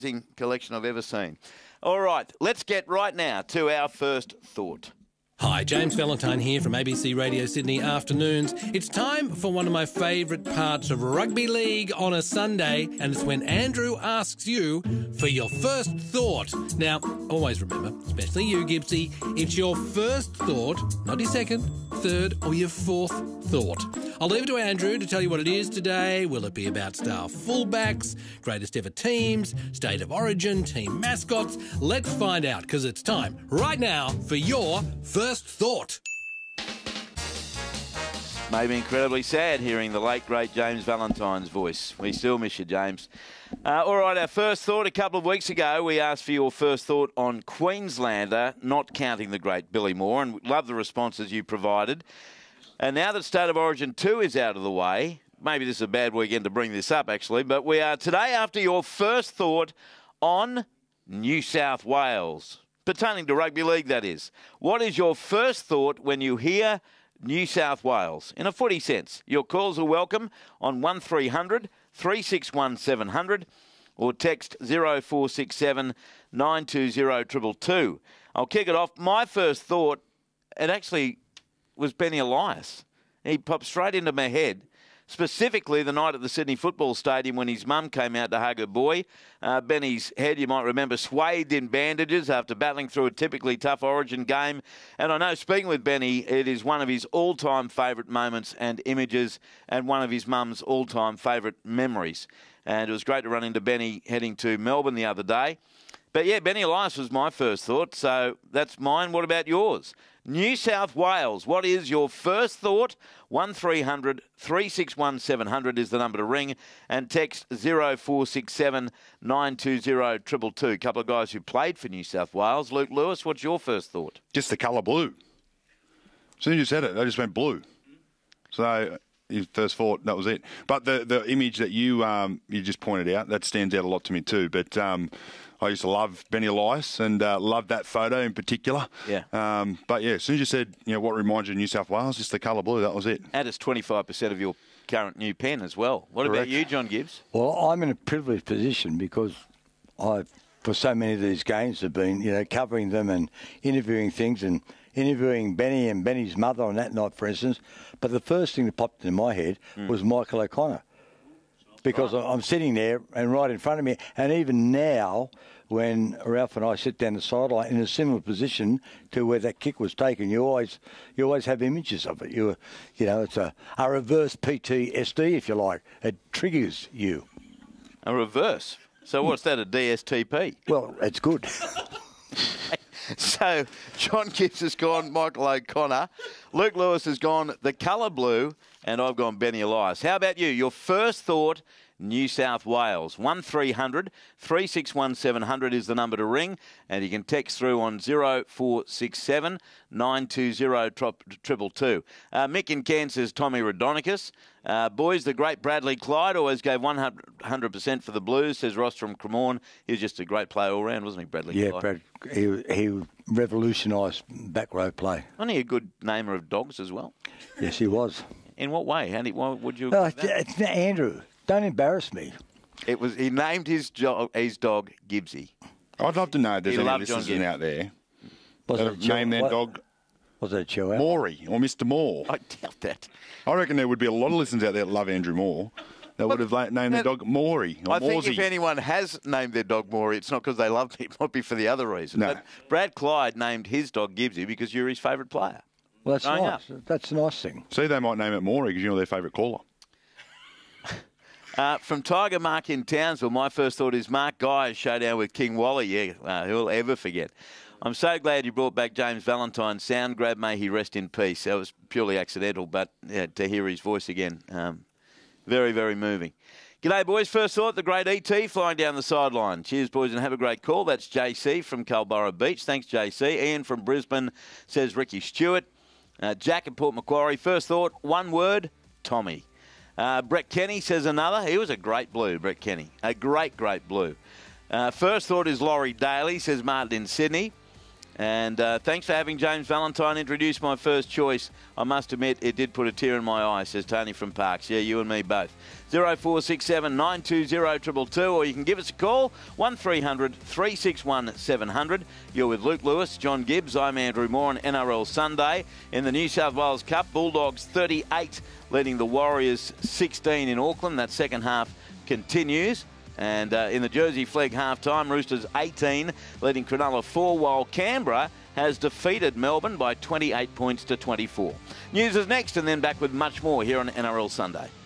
collection I've ever seen. All right, let's get right now to our first thought. Hi, James Valentine here from ABC Radio Sydney Afternoons. It's time for one of my favourite parts of rugby league on a Sunday, and it's when Andrew asks you for your first thought. Now, always remember, especially you, Gibbsy, it's your first thought, not your second, third, or your fourth thought. I'll leave it to Andrew to tell you what it is today. Will it be about star fullbacks, greatest ever teams, state of origin, team mascots? Let's find out, because it's time right now for your first thought. Made me incredibly sad hearing the late, great James Valentine's voice. We still miss you, James. All right, our first thought. A couple of weeks ago, we asked for your first thought on Queenslander, not counting the great Billy Moore, and we love the responses you provided. And now that State of Origin 2 is out of the way, maybe this is a bad weekend to bring this up, actually, but we are today after your first thought on New South Wales. Pertaining to rugby league, that is. What is your first thought when you hear New South Wales? In a footy sense, your calls are welcome on 1300 361 700 or text 0467 920 222. I'll kick it off. My first thought, it actually was Benny Elias. He popped straight into my head, specifically the night at the Sydney Football Stadium when his mum came out to hug her boy. Benny's head, you might remember, swathed in bandages after battling through a typically tough Origin game. And I know, speaking with Benny, it is one of his all-time favourite moments and images and one of his mum's all-time favourite memories. And it was great to run into Benny heading to Melbourne the other day. But yeah, Benny Elias was my first thought, so that's mine. What about yours? New South Wales, what is your first thought? 1300 361 700 is the number to ring, and text 0467 920 222. Couple of guys who played for New South Wales. Luke Lewis, what's your first thought? Just the colour blue. As soon as you said it, they just went blue. So your first thought, that was it. But the image that you just pointed out, that stands out a lot to me too. But I used to love Benny Elias and loved that photo in particular. Yeah. But yeah, as soon as you said, what reminds you of New South Wales, just the colour blue, that was it. And it's 25% of your current new pen as well. What Correct. about you, John Gibbs? Well, I'm in a privileged position because for so many of these games, have been, covering them and interviewing things and interviewing Benny and Benny's mother on that night, for instance. But the first thing that popped into my head was Michael O'Connor. Because I'm sitting there and right in front of me, and even now, when Ralph and I sit down the sideline in a similar position to where that kick was taken, you always have images of it. It's a reverse PTSD, if you like. It triggers you. A reverse? So what's that, a DSTP? Well, it's good. So John Gibbs has gone Michael O'Connor. Luke Lewis has gone the colour blue, and I've gone Benny Elias. How about you? Your first thought, New South Wales. 1300 361 700 is the number to ring, and you can text through on 0467 920 222. Mick in Cairns says Tommy Raudonikis. Boys, the great Bradley Clyde always gave 100% for the Blues, says Ross from Cremorne. He was just a great player all round, wasn't he, Bradley Clyde? Yeah, he revolutionised back row play. Wasn't he a good namer of dogs as well? Yes, he was. In what way? What would you... It's Andrew, don't embarrass me. He named his dog Gibbsy. I'd love to know if there's any listeners out there that have named their dog... Was it a Chihuahua? Maury or Mr. Moore. I doubt that. I reckon there would be a lot of listeners out there that love Andrew Moore that would have named their dog Maury or I think Morsey. if anyone has named their dog Maury, it's not because they love me. It might be for the other reason. No. But Brad Clyde named his dog Gibbsy because you're his favourite player. Well, that's nice. That's a nice thing. See, they might name it Maury because you're their favourite caller. From Tiger Mark in Townsville, my first thought is Mark Guy's showdown with King Wally. Yeah, who'll ever forget? I'm so glad you brought back James Valentine's sound grab. May he rest in peace. That was purely accidental, but to hear his voice again, very, very moving. G'day, boys. First thought, the great E.T. flying down the sideline. Cheers, boys, and have a great call. That's JC from Culburra Beach. Thanks, JC. Ian from Brisbane says Ricky Stewart. Jack at Port Macquarie. First thought, one word, Tommy. Brett Kenny says another. He was a great blue, Brett Kenny. A great, great blue. First thought is Laurie Daly, says Martin in Sydney. And thanks for having James Valentine introduce my first choice. I must admit, it did put a tear in my eye, says Tony from Parks. Yeah, you and me both. 0467 920 222, or you can give us a call, 1300 361 700. You're with Luke Lewis, John Gibbs. I'm Andrew Moore on NRL Sunday. In the New South Wales Cup, Bulldogs 38, leading the Warriors 16 in Auckland. That second half continues. And in the Jersey Flegg half-time, Roosters 18, leading Cronulla 4, while Canberra has defeated Melbourne by 28 points to 24. News is next, and then back with much more here on NRL Sunday.